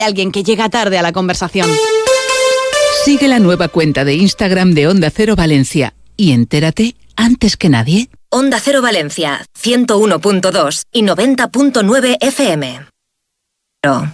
Alguien que llega tarde a la conversación. Sigue la nueva cuenta de Instagram de Onda Cero Valencia y entérate antes que nadie. Onda Cero Valencia, 101.2 y 90.9 FM. No.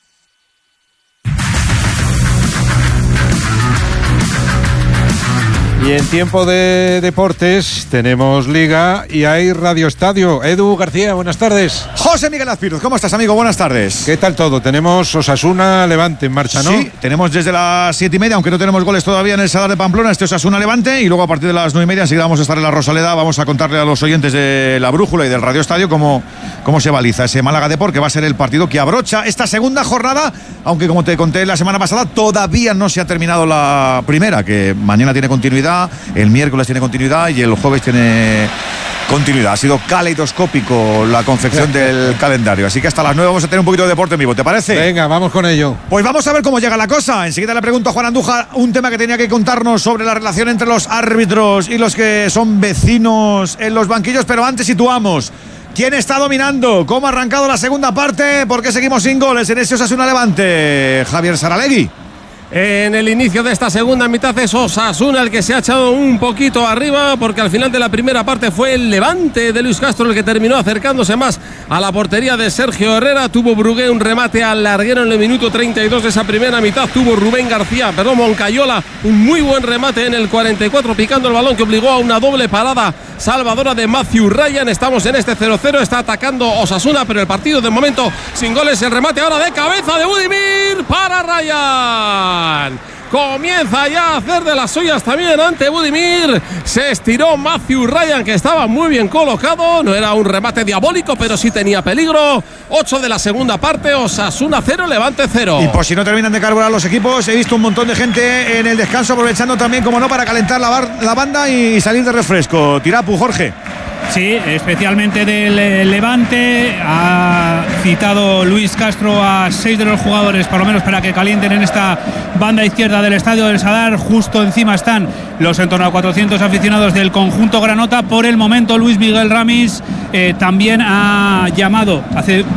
Y en tiempo de deportes tenemos Liga y hay Radio Estadio. Edu García, buenas tardes. José Miguel Azpiroz, ¿cómo estás, amigo? Buenas tardes. ¿Qué tal todo? Tenemos Osasuna Levante en marcha, ¿no? Sí, tenemos desde las 7:30, aunque no tenemos goles todavía en el Sadar de Pamplona, este Osasuna Levante, y luego a partir de las 9:30 enseguida vamos a estar en la Rosaleda. Vamos a contarle a los oyentes de La Brújula y del Radio Estadio cómo se baliza ese Málaga Depor, que va a ser el partido que abrocha esta segunda jornada, aunque como te conté la semana pasada, todavía no se ha terminado la primera, que mañana tiene continuidad, el miércoles tiene continuidad y el jueves tiene continuidad. Ha sido caleidoscópico la confección del calendario, así que hasta las 9 vamos a tener un poquito de deporte en vivo, ¿te parece? Venga, vamos con ello. Pues vamos a ver cómo llega la cosa. Enseguida le pregunto a Juan Andújar un tema que tenía que contarnos sobre la relación entre los árbitros y los que son vecinos en los banquillos, pero antes situamos quién está dominando, cómo ha arrancado la segunda parte, por qué seguimos sin goles en ese Osasuna Levante. Javier Saralegui. En el inicio de esta segunda mitad es Osasuna el que se ha echado un poquito arriba, porque al final de la primera parte fue el Levante de Luis Castro el que terminó acercándose más a la portería de Sergio Herrera. Tuvo Brugué un remate al larguero en el minuto 32 de esa primera mitad. Tuvo Moncayola un muy buen remate en el 44 picando el balón que obligó a una doble parada salvadora de Matthew Ryan. Estamos en este 0-0, está atacando Osasuna, pero el partido de momento sin goles. El remate ahora de cabeza de Budimir para Ryan. Comienza ya a hacer de las suyas también ante Budimir. Se estiró Matthew Ryan, que estaba muy bien colocado. No era un remate diabólico, pero sí tenía peligro. 8 de la segunda parte, Osasuna 0, Levante 0. Y por si no terminan de carburar los equipos, he visto un montón de gente en el descanso, aprovechando también, como no, para calentar la banda y salir de refresco. Tirapu, Jorge. Sí, especialmente del Levante. Ha citado Luis Castro a 6 de los jugadores, por lo menos, para que calienten en esta banda izquierda del estadio del Sadar. Justo encima están los en torno a 400 aficionados del conjunto granota. Por el momento, Luis Miguel Ramis también ha llamado, hace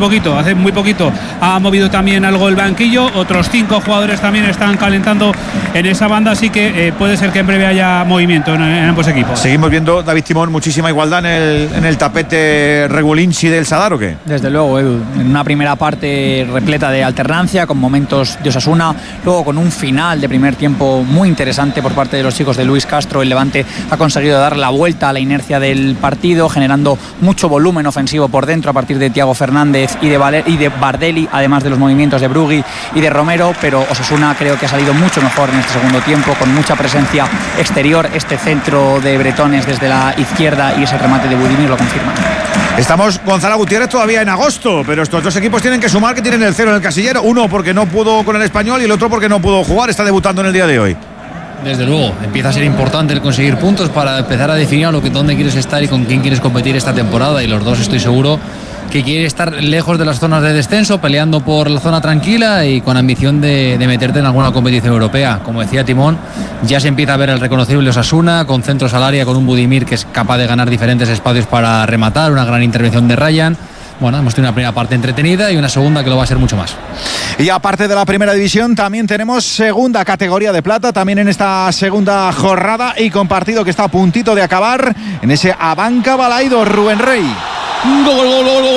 muy poquito, ha movido también algo el banquillo. Otros 5 jugadores también están calentando en esa banda, así que puede ser que en breve haya movimiento en ambos equipos. Seguimos viendo, David Timón, muchísima igualdad en el tapete Regulinchi del Sadar, ¿o qué? Desde luego, Edu, en una primera parte repleta de alternancia, con momentos de Osasuna, luego con un final de primer tiempo muy interesante por parte de los chicos de Luis Castro. El Levante ha conseguido dar la vuelta a la inercia del partido, generando mucho volumen ofensivo por dentro a partir de Thiago Fernández y de Bardelli, además de los movimientos de Brugui y de Romero, pero Osasuna creo que ha salido mucho mejor en este segundo tiempo, con mucha presencia exterior. Este centro de Bretones desde la izquierda y ese remate de Budimir lo confirman. Estamos, Gonzalo Gutiérrez, todavía en agosto, pero estos dos equipos tienen que sumar, que tienen el 0 en el casillero. Uno porque no pudo con el Español y el otro porque no pudo jugar. Está debutando en el día de hoy. Desde luego, empieza a ser importante el conseguir puntos para empezar a definir dónde quieres estar y con quién quieres competir esta temporada, y los dos estoy seguro que quiere estar lejos de las zonas de descenso, peleando por la zona tranquila y con ambición de meterte en alguna competición europea. Como decía Timón, ya se empieza a ver el reconocible Osasuna, con centros al área, con un Budimir que es capaz de ganar diferentes espacios para rematar, una gran intervención de Ryan. Bueno, hemos tenido una primera parte entretenida y una segunda que lo va a ser mucho más. Y aparte de la primera división, también tenemos segunda categoría de plata, también en esta segunda jornada, y con partido que está a puntito de acabar en ese Abanca Balaido. Rubén Rey. Gol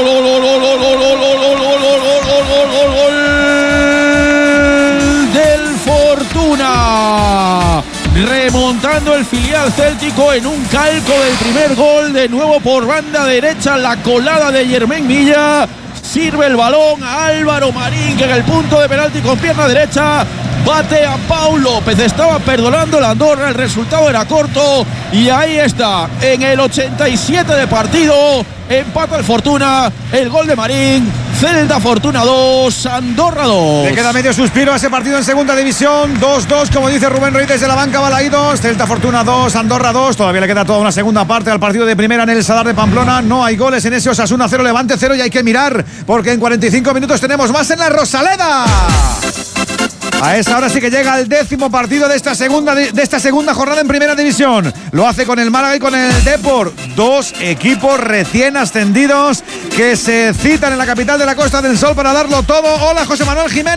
del Fortuna, remontando el filial céltico en un calco del primer gol, de nuevo por banda derecha, la colada de Germán Milla. Sirve el balón a Álvaro Marín, que en el punto de penalti con pierna derecha bate a Pau López. Estaba perdonando la Andorra, el resultado era corto y ahí está, en el 87 de partido, empata el Fortuna, el gol de Marín. Celta Fortuna 2, Andorra 2. Le queda medio suspiro a ese partido en segunda división. 2-2, como dice Rubén Rey desde la banca Balaidos. Celta Fortuna 2, Andorra 2. Todavía le queda toda una segunda parte al partido de primera en el Sadar de Pamplona. No hay goles en ese Osasuna 0, Levante 0, y hay que mirar porque en 45 minutos tenemos más en la Rosaleda. A esa hora sí que llega el 10º partido de esta segunda jornada en Primera División. Lo hace con el Málaga y con el Depor. Dos equipos recién ascendidos que se citan en la capital de la Costa del Sol para darlo todo. Hola, José Manuel Jiménez.